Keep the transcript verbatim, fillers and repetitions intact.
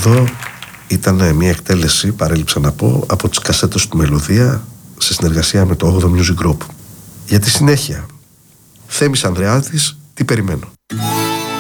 Εδώ ήταν μια εκτέλεση, παρέλειψα να πω, από τις κασέτες του Μελωδία σε συνεργασία με το όγδοο Music Group. Για τη συνέχεια, Θέμης Ανδρεάδης, τι περιμένω.